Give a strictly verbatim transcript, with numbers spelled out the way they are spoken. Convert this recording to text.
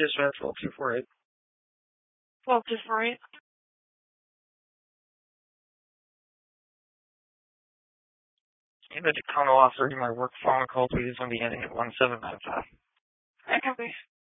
Dispatch twelve two four eight. twelve two four eight. In the Tacoma Law thirty, my work phone call please on the ending at one seven nine five. I copy.